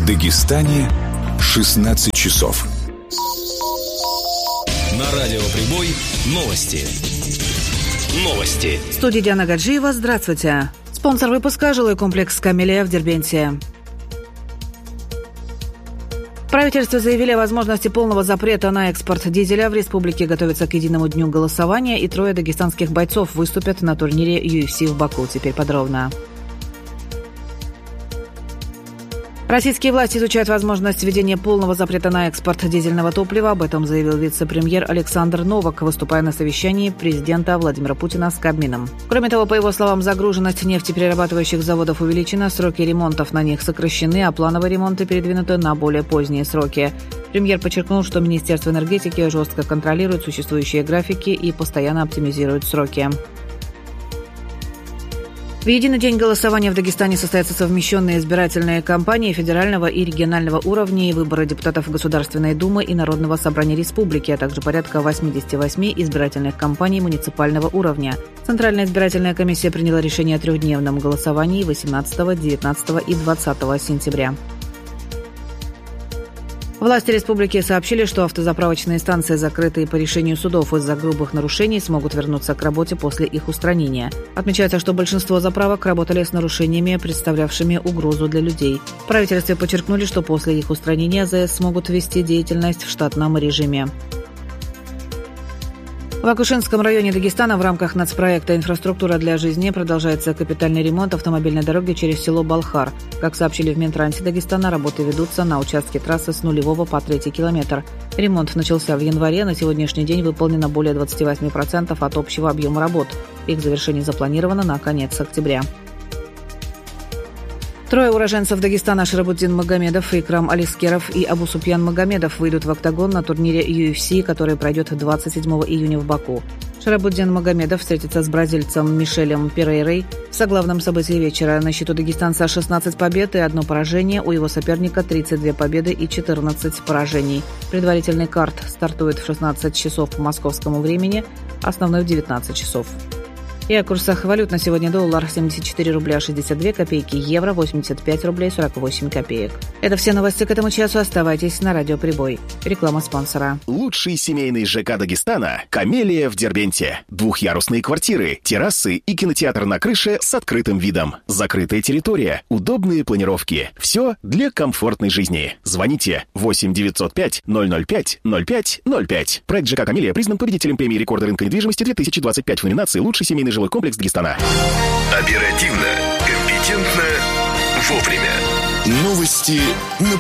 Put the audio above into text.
Дагестане 16 часов. На радио «Прибой» новости. В студии Диана Гаджиева. Здравствуйте. Спонсор выпуска – жилой комплекс «Камелия» в Дербенте. В правительстве заявили о возможности полного запрета на экспорт дизеля. В республике готовится к единому дню голосования, и 3 дагестанских бойцов выступят на турнире UFC в Баку. Теперь подробно. Российские власти изучают возможность введения полного запрета на экспорт дизельного топлива. Об этом заявил вице-премьер Александр Новак, выступая на совещании президента Владимира Путина с Кабмином. Кроме того, по его словам, загруженность нефтеперерабатывающих заводов увеличена, сроки ремонтов на них сокращены, а плановые ремонты передвинуты на более поздние сроки. Премьер подчеркнул, что Министерство энергетики жестко контролирует существующие графики и постоянно оптимизирует сроки. В единый день голосования в Дагестане состоятся совмещенные избирательные кампании федерального и регионального уровней, выборы депутатов Государственной Думы и Народного собрания республики, а также порядка 88 избирательных кампаний муниципального уровня. Центральная избирательная комиссия приняла решение о 3-дневном голосовании 18, 19 и 20 сентября. Власти республики сообщили, что автозаправочные станции, закрытые по решению судов из-за грубых нарушений, смогут вернуться к работе после их устранения. Отмечается, что большинство заправок работали с нарушениями, представлявшими угрозу для людей. В правительстве подчеркнули, что после их устранения АЗС смогут вести деятельность в штатном режиме. В Акушинском районе Дагестана в рамках нацпроекта «Инфраструктура для жизни» продолжается капитальный ремонт автомобильной дороги через село Балхар. Как сообщили в Минтрансе Дагестана, работы ведутся на участке трассы с 0 по 3 километр. Ремонт начался в январе, на сегодняшний день выполнено более 28% от общего объема работ. Их завершение запланировано на конец октября. 3 уроженцев Дагестана Шарабуддин Магомедов, Икрам Алискеров и Абусупьян Магомедов выйдут в октагон на турнире UFC, который пройдет 27 июня в Баку. Шарабуддин Магомедов встретится с бразильцем Мишелем Перейрой. В соглавном событии вечера на счету дагестанца 16 побед и 1 поражение, у его соперника 32 победы и 14 поражений. Предварительный карт стартует в 16 часов по московскому времени, основной в 19 часов. И о курсах валют на сегодня: доллар 74 рубля 62 копейки, евро 85 рублей 48 копеек. Это все новости к этому часу. Оставайтесь на радио «Прибой». Реклама спонсора. Лучший семейный ЖК Дагестана – «Камелия» в Дербенте. Двухъярусные квартиры, террасы и кинотеатр на крыше с открытым видом. Закрытая территория, удобные планировки. Все для комфортной жизни. Звоните 8 905 005 05 05. Проект ЖК «Камелия» признан победителем премии рекорда рынка недвижимости 2025 в номинации «Лучший семейный жилой комплекс Дагестана». Оперативно, компетентно, вовремя. Новости на